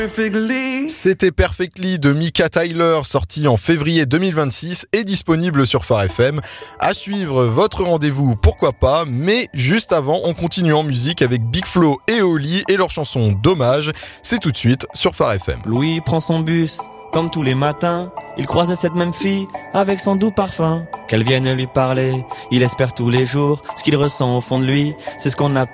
C'était Perfectly de Mika Tyler, sorti en février 2026 et disponible sur Phare FM. À suivre votre rendez-vous, pourquoi pas, mais juste avant, on continue en musique avec Big Flo et Oli et leur chanson Dommage. C'est tout de suite sur Phare FM. Louis prend son bus, comme tous les matins. Il croise cette même fille avec son doux parfum. Qu'elle vienne lui parler, il espère tous les jours. Ce qu'il ressent au fond de lui, c'est ce qu'on appelle